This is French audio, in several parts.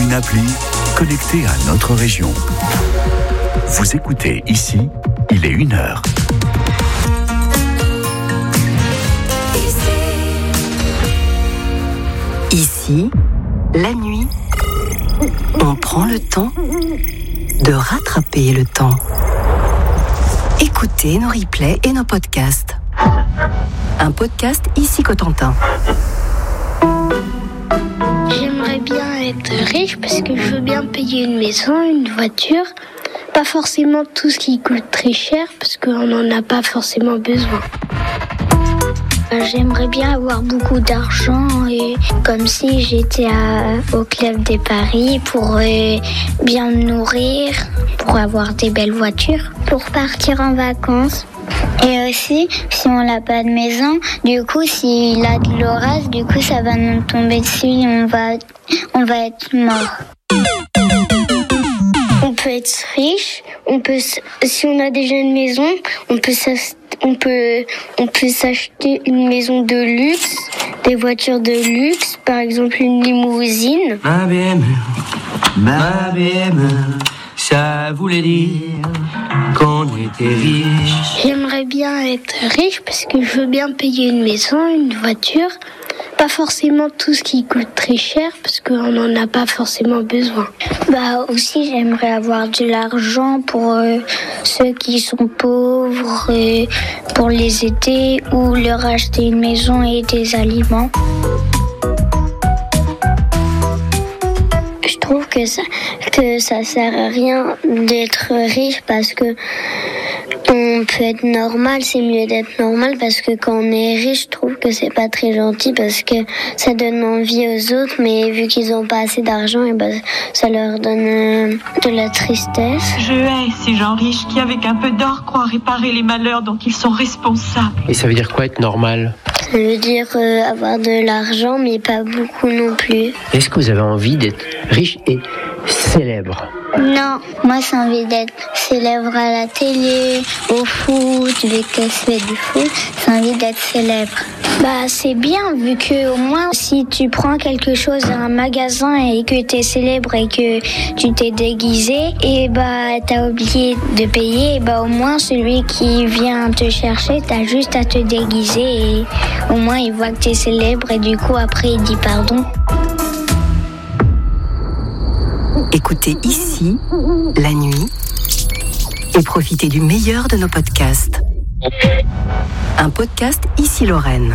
une appli connectée à notre région. Vous écoutez ici, il est 1h. Ici, la nuit, on prend le temps de rattraper le temps. Écoutez nos replays et nos podcasts. Un podcast Ici Cotentin. J'aimerais bien être riche parce que je veux bien payer une maison, une voiture. Pas forcément tout ce qui coûte très cher parce qu'on n'en a pas forcément besoin. J'aimerais bien avoir beaucoup d'argent et comme si j'étais au club des paris pour bien me nourrir, pour avoir des belles voitures, pour partir en vacances. Et aussi, si on n'a pas de maison, du coup, s'il a de l'orage, du coup, ça va nous tomber dessus et on va être mort. On peut être riche, si on a déjà une maison, on peut s'acheter une maison de luxe, des voitures de luxe, par exemple une limousine. Ma BM, ça voulait dire qu'on était riche. J'aimerais bien être riche parce que je veux bien payer une maison, une voiture. Pas forcément tout ce qui coûte très cher parce qu'on n'en a pas forcément besoin. Aussi j'aimerais avoir de l'argent pour ceux qui sont pauvres, pour les aider ou leur acheter une maison et des aliments. Je trouve que ça sert à rien d'être riche parce que on peut être normal, c'est mieux d'être normal parce que quand on est riche, je trouve que c'est pas très gentil parce que ça donne envie aux autres, mais vu qu'ils ont pas assez d'argent, ça leur donne de la tristesse. Je hais ces gens riches qui, avec un peu d'or, croient réparer les malheurs dont ils sont responsables. Et ça veut dire quoi être normal ? Ça veut dire avoir de l'argent, mais pas beaucoup non plus. Est-ce que vous avez envie d'être riche et célèbre ? Non, moi j'ai envie d'être célèbre à la télé, au foot, vu que je fais du foot, j'ai envie d'être célèbre. C'est bien, vu que au moins si tu prends quelque chose à un magasin et que t'es célèbre et que tu t'es déguisé et t'as oublié de payer, et au moins celui qui vient te chercher, t'as juste à te déguiser et au moins il voit que t'es célèbre et du coup après il dit pardon. Écoutez ici, la nuit, et profitez du meilleur de nos podcasts. Un podcast Ici Lorraine.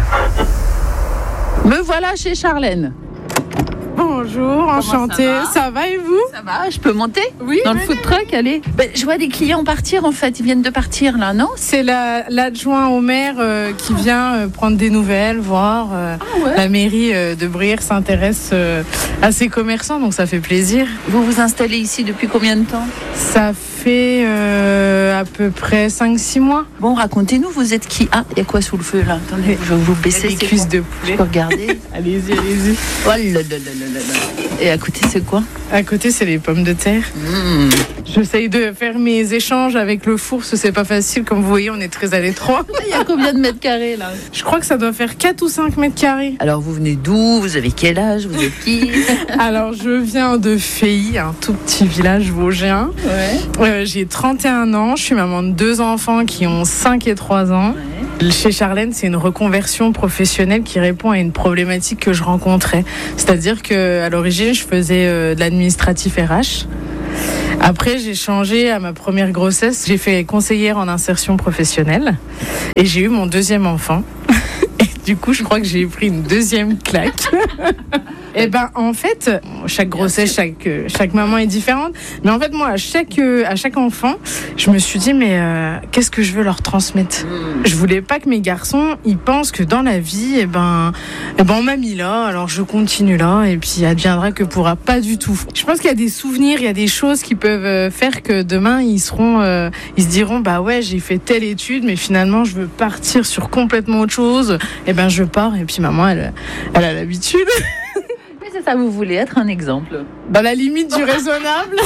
Me voilà chez Charlène. Bonjour, enchantée. Ça va et vous ? Ça va, je peux monter ? Oui. Dans le food truck, allez. Je vois des clients partir en fait, ils viennent de partir là, non ? C'est l'adjoint au maire qui vient prendre des nouvelles, voir. La mairie de Brière s'intéresse à ses commerçants, donc ça fait plaisir. Vous vous installez ici depuis combien de temps ? Ça fait à peu près 5-6 mois. Bon, racontez-nous, vous êtes qui ? Ah, il y a quoi sous le feu là ? Attendez, je vais vous baisser. Des cuisses de poulet. Je peux regarder. Allez-y. Oh là là. Et à côté, c'est quoi ? À côté, c'est les pommes de terre. J'essaye de faire mes échanges avec le four, c'est pas facile. Comme vous voyez, on est très à l'étroit. Il y a combien de mètres carrés là ? Je crois que ça doit faire 4 ou 5 mètres carrés. Alors, vous venez d'où ? Vous avez quel âge ? Vous êtes qui ? Alors, je viens de Feilly, un tout petit village vosgien. Ouais. J'ai 31 ans, je suis maman de 2 enfants qui ont 5 et 3 ans. Ouais. Chez Charlène, c'est une reconversion professionnelle qui répond à une problématique que je rencontrais. C'est-à-dire qu'à l'origine, je faisais de l'administratif RH. Après, j'ai changé à ma première grossesse. J'ai fait conseillère en insertion professionnelle et j'ai eu mon 2e enfant. Et du coup, je crois que j'ai pris une 2e claque. Et en fait, chaque grossesse, chaque maman est différente. Mais en fait, moi, à chaque enfant, je me suis dit, mais qu'est-ce que je veux leur transmettre ? Je voulais pas que mes garçons, ils pensent que dans la vie, on m'a mis là, alors je continue là, et puis adviendra que pourra. Pas du tout. Je pense qu'il y a des souvenirs, il y a des choses qui peuvent faire que demain, ils se diront, ouais, j'ai fait telle étude, mais finalement, je veux partir sur complètement autre chose. Je pars, et puis maman, elle a l'habitude. ça, vous voulez être un exemple. Dans la limite du raisonnable.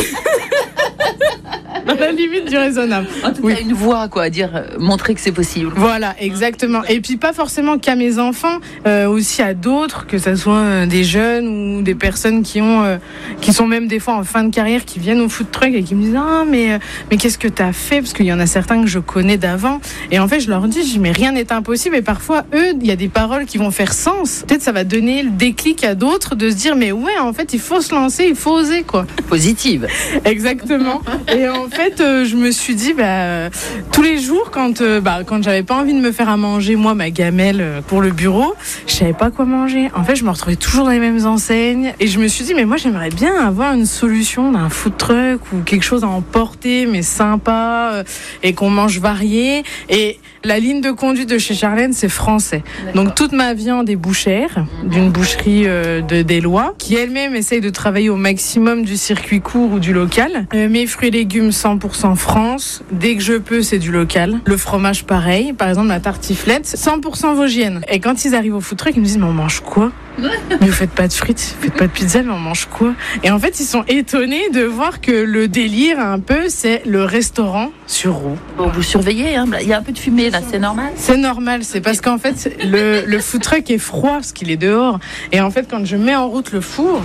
Dans la limite du raisonnable. En tout cas, une voix, quoi, dire, montrer que c'est possible. Voilà, exactement. Et puis pas forcément qu'à mes enfants, aussi à d'autres, que ce soit des jeunes ou des personnes qui sont même des fois en fin de carrière, qui viennent au food truck et qui me disent mais qu'est-ce que t'as fait, parce qu'il y en a certains que je connais d'avant. Et en fait, je leur dis mais rien n'est impossible. Et parfois, eux, il y a des paroles qui vont faire sens. Peut-être ça va donner le déclic à d'autres de se dire mais ouais, en fait, il faut se lancer, il faut oser, quoi. Positive. Exactement. Et en fait, je me suis dit, tous les jours, quand j'avais pas envie de me faire à manger, moi, ma gamelle pour le bureau, je savais pas quoi manger. En fait, je me retrouvais toujours dans les mêmes enseignes. Et je me suis dit, mais moi, j'aimerais bien avoir une solution d'un food truck ou quelque chose à emporter, mais sympa, et qu'on mange varié. Et la ligne de conduite de chez Charlène, c'est français. D'accord. Donc, toute ma viande est bouchère, d'une boucherie d'Éloie, qui elle-même essaye de travailler au maximum du circuit court ou du local. Mes fruits et légumes 100% France. Dès que je peux, c'est du local. Le fromage, pareil. Par exemple, la tartiflette, 100% vosgienne. Et quand ils arrivent au food truck, ils me disent, mais on mange quoi ? Mais vous faites pas de frites, vous faites pas de pizza, mais on mange quoi ? Et en fait, ils sont étonnés de voir que le délire, un peu, c'est le restaurant sur roue. Bon, vous surveillez, hein, il y a un peu de fumée là, c'est normal ? C'est normal, c'est parce qu'en fait, le food truck est froid parce qu'il est dehors. Et en fait, quand je mets en route le four,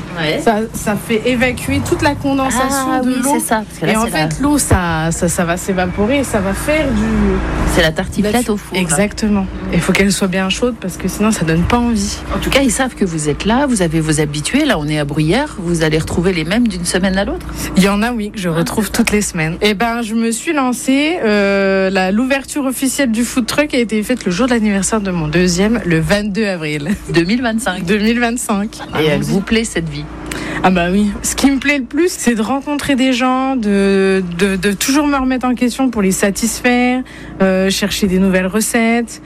ça fait évacuer toute la condensation de l'eau. C'est ça. Là, et en fait, l'eau, ça va s'évaporer et ça va faire du... C'est la tartiflette au four. Exactement. Il faut qu'elle soit bien chaude parce que sinon, ça donne pas envie. En tout cas, ils savent que vous êtes là, vous avez vos habitués. Là, on est à Bruyères. Vous allez retrouver les mêmes d'une semaine à l'autre ? Il y en a, oui, que je retrouve toutes les semaines. Et je me suis lancée. L'ouverture officielle du food truck a été faite le jour de l'anniversaire de mon deuxième, le 22 avril. 2025. 2025. Et elle vous plaît, cette vie ? Ah bah oui. Ce qui me plaît le plus, c'est de rencontrer des gens, de toujours me remettre en question pour les satisfaire, chercher des nouvelles recettes.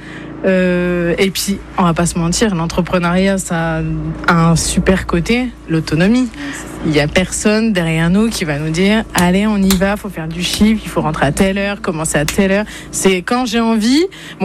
Et puis, on va pas se mentir, l'entrepreneuriat, ça a un super côté, l'autonomie. Il y a personne derrière nous qui va nous dire allez, on y va, faut faire du chiffre, il faut rentrer à telle heure, commencer à telle heure. C'est quand j'ai envie.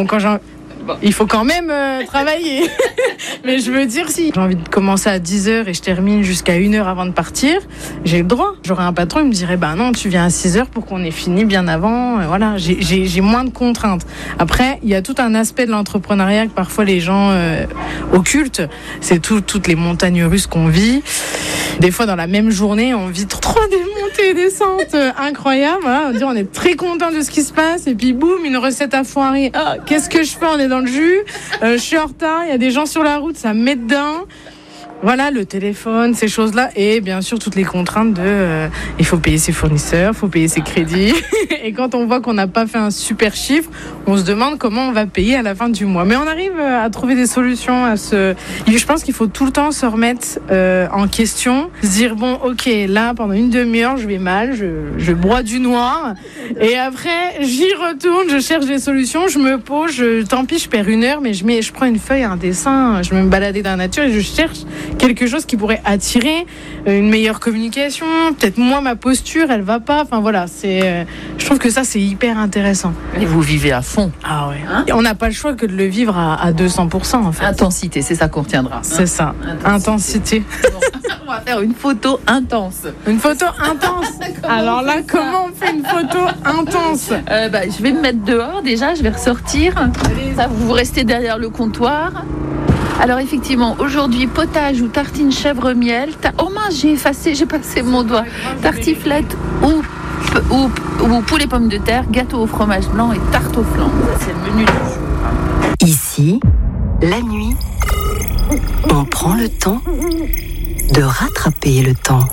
Il faut quand même travailler. Mais je veux dire, si j'ai envie de commencer à 10h et je termine jusqu'à 1h avant de partir, j'ai le droit. J'aurais un patron, il me dirait non, tu viens à 6h pour qu'on ait fini bien avant. Voilà, j'ai moins de contraintes. Après, il y a tout un aspect de l'entrepreneuriat que parfois les gens occultent. C'est toutes les montagnes russes qu'on vit. Des fois, dans la même journée, on vit trop des montées et descentes incroyables. Voilà, on est très content de ce qui se passe. Et puis, boum, une recette à foirer. Ah, qu'est-ce que je fais ? On est dans le jus. Je suis en retard. Il y a des gens sur la route. Ça me met dedans. Voilà, le téléphone, ces choses-là. Et bien sûr, toutes les contraintes il faut payer ses fournisseurs, il faut payer ses crédits. Et quand on voit qu'on n'a pas fait un super chiffre, on se demande comment on va payer à la fin du mois. Mais on arrive à trouver des solutions Je pense qu'il faut tout le temps se remettre en question, se dire bon, ok, là, pendant une demi-heure, je vais mal, je bois du noir. Et après, j'y retourne, je cherche des solutions, je me pose, tant pis, je perds 1 heure, mais je prends une feuille, un dessin, je vais me balader dans la nature et je cherche quelque chose qui pourrait attirer une meilleure communication. Peut-être moi, ma posture, elle va pas. Enfin voilà, je trouve que ça, c'est hyper intéressant. Et vous vivez à fond. Ah ouais. Hein, on n'a pas le choix que de le vivre à 200% en fait. Intensité, c'est ça qu'on retiendra. C'est ça. Intensité. On va faire une photo intense. Une photo intense. Alors là, comment on fait une photo intense ? Je vais me mettre dehors déjà, je vais ressortir. Ça, vous restez derrière le comptoir. Alors effectivement, aujourd'hui, potage ou tartine chèvre-miel. Oh mince, j'ai passé mon doigt. Tartiflette ou poulet pommes de terre, gâteau au fromage blanc et tarte aux flancs. Ça, c'est le menu du jour. Ici, la nuit, on prend le temps de rattraper le temps.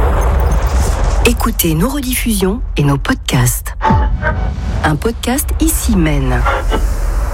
Écoutez nos rediffusions et nos podcasts. Un podcast Ici Mène.